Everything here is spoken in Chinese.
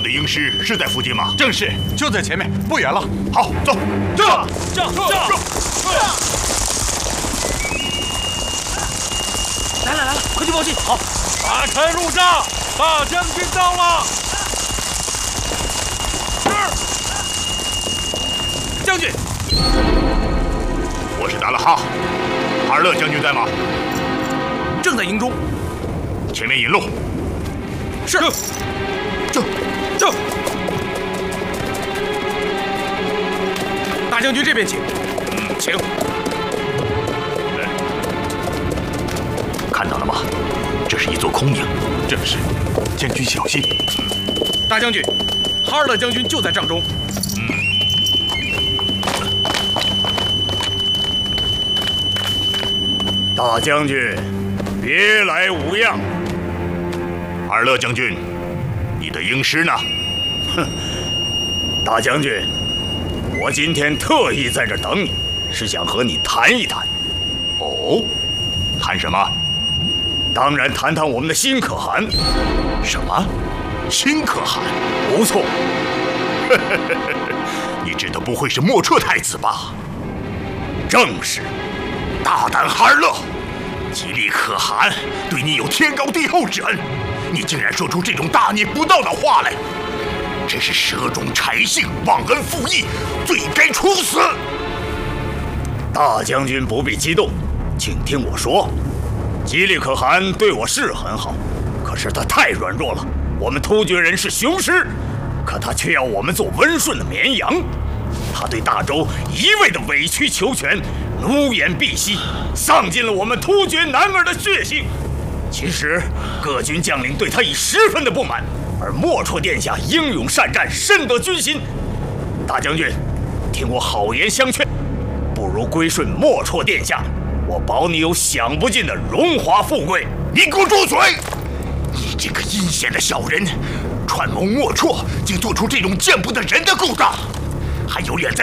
营师是在附近吗？ 正是，就在前面，不远了。 好，走， 这。 来了，快去报信！好， 打开路障，大将军到了。 将军， 我是达拉哈，哈尔勒将军在吗？ 正在营中。 前面引路。 是。 这。 大将军这边请。请。 看到了吗？这是一座空营。 正是，将军小心。 大将军，哈尔勒将军就在帐中。 大将军，别来无恙。 哈尔勒将军，你的营师呢？ 哼，大将军，我今天特意在这等你，是想和你谈一谈。 哦，谈什么？ 当然谈谈我们的新可汗。 什么？新可汗？ 不错。 你指的不会是莫彻太子吧？ 正是。 大胆哈尔勒，吉利可汗对你有天高地厚之恩，你竟然说出这种大逆不道的话来，真是蛇中豺性，忘恩负义，罪该处死。 大将军不必激动，请听我说。吉利可汗对我是很好，可是他太软弱了。我们突厥人是雄狮，可他却要我们做温顺的绵羊。他对大周一味的委曲求全，奴颜婢膝，丧尽了我们突厥男儿的血性。其实各军将领对他已十分的不满，而莫绰殿下英勇善战，深得军心。大将军，听我好言相劝，不如归顺莫绰殿下，我保你有享不尽的荣华富贵。 你给我住嘴！你这个阴险的小人，串谋莫绰，竟做出这种见不得人的勾当，还有脸在